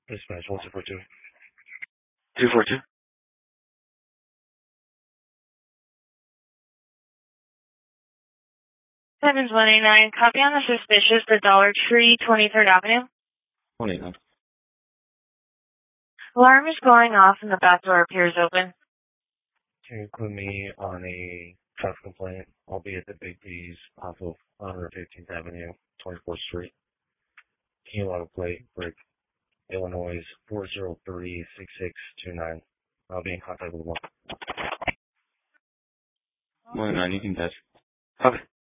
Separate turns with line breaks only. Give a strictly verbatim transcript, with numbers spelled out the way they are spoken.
Dispatch one two four two.
two four two.
seven twenty-nine, copy on the suspicious, the Dollar Tree, twenty-third Avenue.
one eight nine.
Alarm is going off and the back door appears open.
Can you include me on a traffic complaint? I'll be at the Big D's off of one fifteenth Avenue, twenty-fourth Street. Can you log a plate, Brick, Illinois, four zero three six six two nine. I'll be in contact with one.
one nine, you can touch.
Okay.